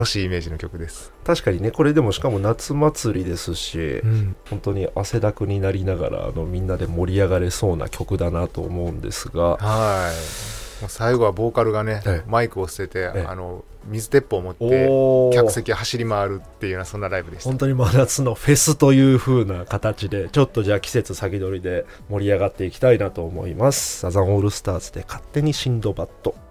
楽しいイメージの曲です。 確かにね、これでもしかも夏祭りですし、本当に汗だくになりながらみんなで盛り上がれそうな曲だなと思うんですが、 もう最後はボーカルがね、マイクを捨てて、水鉄砲を持って客席走り回るっていうような、そんなライブでした。 本当に真夏のフェスという風な形で、ちょっとじゃあ季節先取りで盛り上がっていきたいなと思います。サザンオールスターズで勝手にシンドバッド。